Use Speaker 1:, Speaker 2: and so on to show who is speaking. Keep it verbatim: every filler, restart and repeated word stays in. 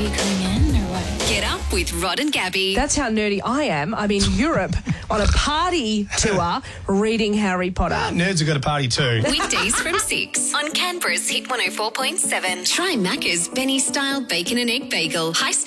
Speaker 1: you coming in or what?
Speaker 2: Get up with Rod and Gabby.
Speaker 3: That's how nerdy I am. I'm in Europe on a party tour reading Harry Potter.
Speaker 4: Nerds have got a party too.
Speaker 2: Weekdays from six on Canberra's Hit one oh four point seven. Try Macca's Benny Style Bacon and Egg Bagel. High